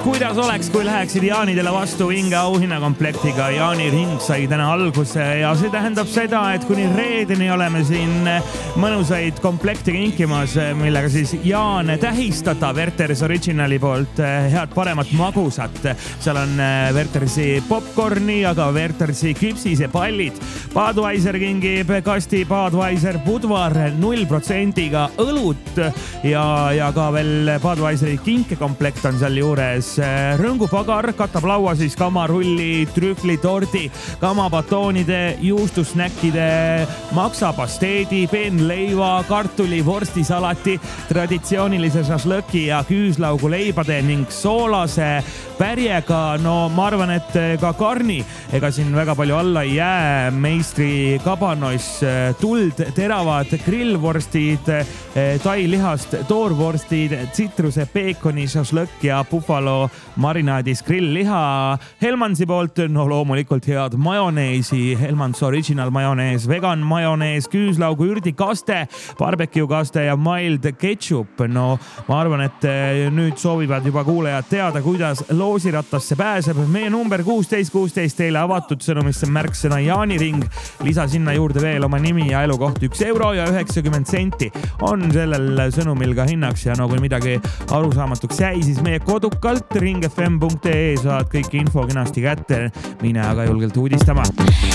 kuidas oleks, kui läheksid Jaanidele vastu Inge auhinnakomplektiga. Jaani ring sai täna alguse ja see tähendab seda, et kuni reedeni oleme siin mõnusaid komplekte kinkimas, millega siis Jaan tähistada Werther's Originali poolt head paremat magusat. Seal on Werther'si popcorni, aga Werther'si küpsise pallid. Budweiser kingib kasti Budweiser Budvar 0%-ga õlut ja ka veel Budweiseri kinkekomplekt on seal juures. Rõngupagar katab laua siis kamarulli, trühvlitordi, kamabatoonide, juustusnäkkide, maksapasteedi, peenleiva, kartuli, vorstisalati, traditsioonilise šašlõki ja küüslaugu leibade ning soolase pärjega. No ma arvan, et ka karni, ega siin väga palju alla ei jää. Meistri kabanois, tuld, teravad grillvorstid, tailihast, toorvorstid, tsitruse, peekoni, šašlõk ja buffalo marinaadis grillliha. Helmansi poolt, no loomulikult head majoneesi, Helmans Original majonees, vegan majonees, küüslaugu ürdikaste, barbecue kaste ja mild ketchup. No ma arvan, et nüüd soovivad juba kuulajad teada, kuidas loosirattasse pääseb. Meie number 1616 teile avatud sõnumisse märksõna Jaani ring. Lisa sinna juurde veel oma nimi ja elukoht 1 euro ja 90 senti on sellel sõnumil ka hinnaks ja no kui midagi arusaamatuks jäi, siis meie kodukalt ringfm.ee saad kõik info kenasti kätte. Mine aga julgelt uudistama.